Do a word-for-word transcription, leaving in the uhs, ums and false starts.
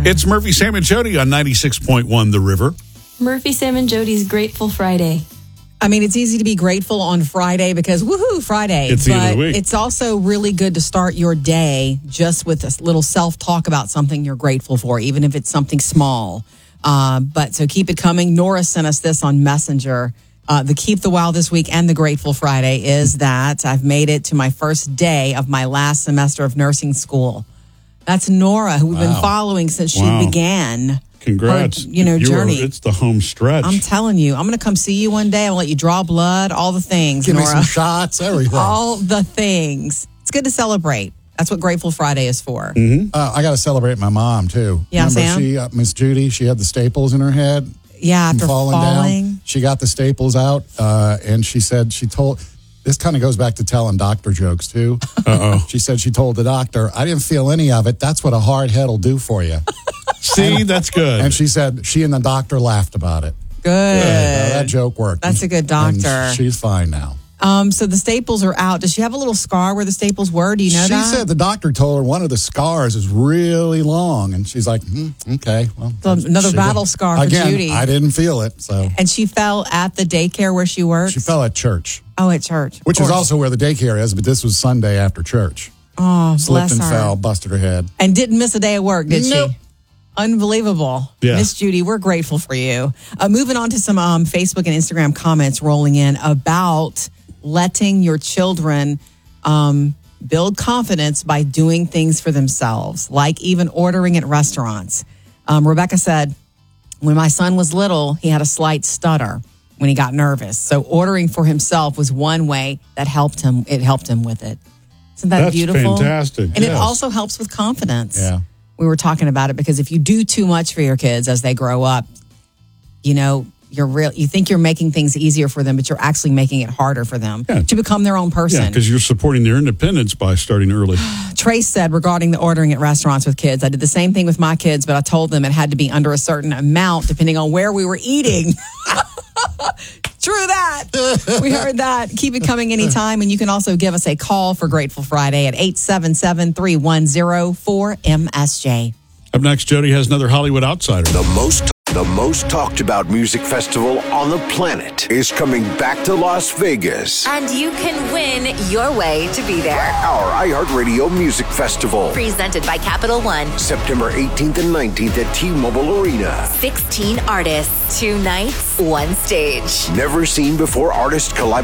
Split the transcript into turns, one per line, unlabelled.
It's Murphy, Sam, and Jody on ninety-six point one The River.
Murphy, Sam, and Jody's Grateful Friday.
I mean, it's easy to be grateful on Friday because, woohoo, Friday.
It's the end of
but
the week.
It's also really good to start your day just with a little self-talk about something you're grateful for, even if it's something small. Uh, but so keep it coming. Nora sent us this on Messenger. Uh, the Keep the Wow this week and the Grateful Friday is that I've made it to my first day of my last semester of nursing school. That's Nora, who we've
Wow.
been following since
Wow.
she began.
Congrats.
Her, you know,
You
journey.
Are, it's the home stretch.
I'm telling you, I'm going to come see you one day. I'll let you draw blood, all the things,
Give
Nora.
me some shots, everything.
All the things. It's good to celebrate. That's what Grateful Friday is for.
Mm-hmm.
Uh, I got to celebrate my mom, too.
Yeah,
Remember,
Sam?
she, uh, Miss Judy, she had the staples in her head.
Yeah,
from
after
falling,
falling.
down. She got the staples out, uh, and she said she told... This kind of goes back to telling doctor jokes, too.
Uh-oh.
She said she told the doctor, I didn't feel any of it. That's what a hard head will do for you.
See, that's good.
And she said she and the doctor laughed about it.
Good.
Uh, that joke worked.
That's a good doctor.
And she's fine now.
Um, so the staples are out. Does she have a little scar where the staples were? Do you know
she
that?
said the doctor told her one of the scars is really long, and she's like, hmm, "Okay, well,
So another
she
battle
did.
scar for
Again,
Judy.
I didn't feel it, so
And she fell at the daycare where she works?
she fell at church,
Oh, at church. Of
which is
course.
also where the daycare is. But this was Sunday after church.
Oh,
Slipped
bless
and
her.
fell, busted her head.
And didn't miss a day of work, did
Nope.
she? Unbelievable.
Yeah.
Miss Judy, we're grateful for you. Uh, moving on to some um, Facebook and Instagram comments rolling in about letting your children um, build confidence by doing things for themselves, like even ordering at restaurants. Um, Rebecca said, when my son was little, he had a slight stutter when he got nervous. So ordering for himself was one way that helped him. It helped him with it. Isn't that
That's
beautiful?
fantastic,
And it
yes.
also helps with confidence.
Yeah.
We were talking about it because if you do too much for your kids as they grow up, you know, you're real. You think you're making things easier for them, but you're actually making it harder for them
Yeah.
to become their own
yeah,
person.
because you're supporting their independence by starting early.
Trace said regarding the ordering at restaurants with kids, I did the same thing with my kids, but I told them it had to be under a certain amount depending on where we were eating. True that. We heard that. Keep it coming anytime. And you can also give us a call for Grateful Friday at eight seven seven, three one zero, four M S J.
Up next, Jody has another Hollywood Outsider.
The most the most talked about music festival on the planet is coming back to Las Vegas.
And you can win your way to be there.
Our iHeartRadio Music Festival.
Presented by Capital One.
September eighteenth and nineteenth at T-Mobile Arena.
sixteen artists, two nights, one stage.
Never seen before artist collab.